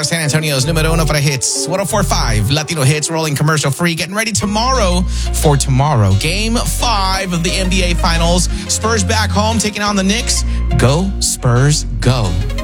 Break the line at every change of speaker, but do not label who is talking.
are San Antonio's numero uno para hits. 104.5 Latino hits, rolling commercial free. Getting ready tomorrow for tomorrow. Game 5 of the NBA Finals. Spurs back home taking on the Knicks. Go Spurs, go.